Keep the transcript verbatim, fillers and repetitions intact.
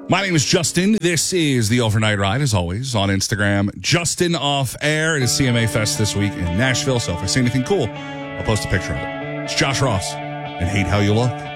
My name is Justin. This is the Overnight Ride, as always, on Instagram. Justin Off Air. It is C M A Fest this week in Nashville, so if I see anything cool, I'll post a picture of it. It's Josh Ross, and hate how you look.